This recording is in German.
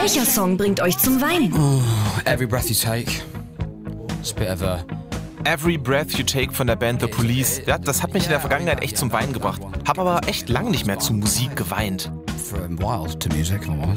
Welcher Song bringt euch zum Weinen? Every Breath You Take. It's a bit of a... Every Breath You Take von der Band The Police. Ja, das hat mich in der Vergangenheit echt zum Weinen gebracht. Hab aber echt lang nicht mehr zu Musik geweint. From wild to music, if I'm honest.